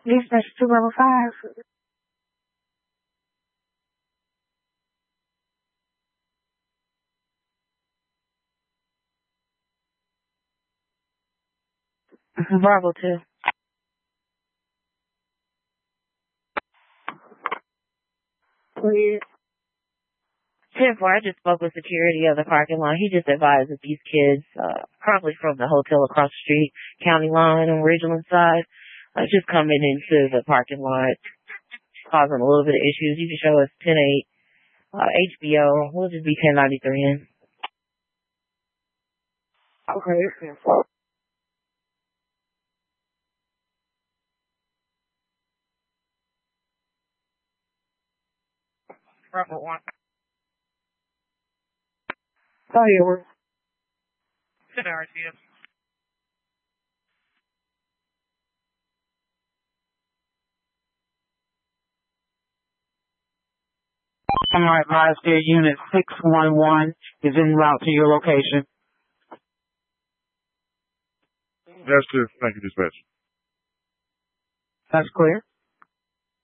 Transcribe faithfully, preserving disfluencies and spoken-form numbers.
Dispatch two level five. Bravo two. Please. ten four, I just spoke with security of the parking lot. He just advised that these kids, uh, probably from the hotel across the street, County Line on Ridgeland side, uh, just coming into the parking lot, causing a little bit of issues. You can show us ten eight, uh, H B O. We'll just be ten ninety-three in. Okay, it's ten four. Bravo one. Oh, yeah, we're ten hours, yes. All right, Rise Air Unit six one one is en route to your location. That's clear. Thank you, dispatch. That's clear.